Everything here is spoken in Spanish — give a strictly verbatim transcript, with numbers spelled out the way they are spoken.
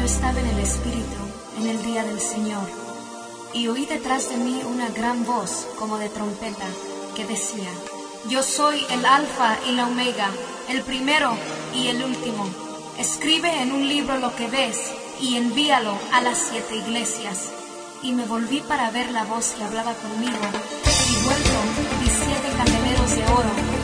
estaba en el Espíritu en el día del Señor, y oí detrás de mí una gran voz como de trompeta que decía: Yo soy el Alfa y la Omega, el primero y el último. Escribe en un libro lo que ves y envíalo a las siete iglesias. Y me volví para ver la voz que hablaba conmigo, y vuelto vi siete candeleros de oro